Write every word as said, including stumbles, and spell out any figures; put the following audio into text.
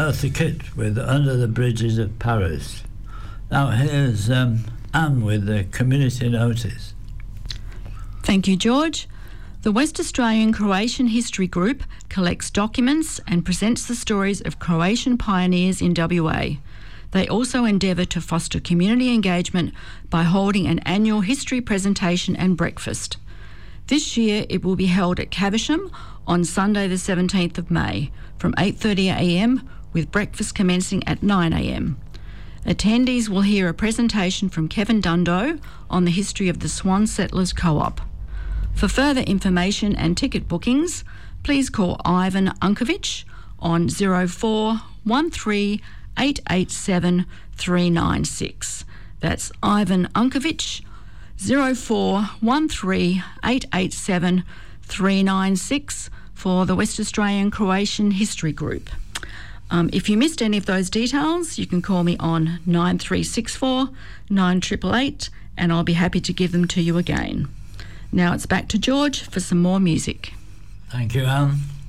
Eartha Kitt with Under the Bridges of Paris. Now here's um, Anne with the community notice. Thank you, George. The West Australian Croatian History Group collects documents and presents the stories of Croatian pioneers in W A. They also endeavour to foster community engagement by holding an annual history presentation and breakfast. This year it will be held at Caversham on Sunday the seventeenth of May from eight thirty a m with breakfast commencing at nine a m. Attendees will hear a presentation from Kevin Dundo on the history of the Swan Settlers Co-op. For further information and ticket bookings, please call Ivan Unkovic on zero four one three eight eight seven three nine six. That's Ivan Unkovic, zero four one three eight eight seven three nine six for the West Australian Croatian History Group. Um, if you missed any of those details, you can call me on nine three six four nine eight eight eight and I'll be happy to give them to you again. Now it's back to George for some more music. Thank you, Anne.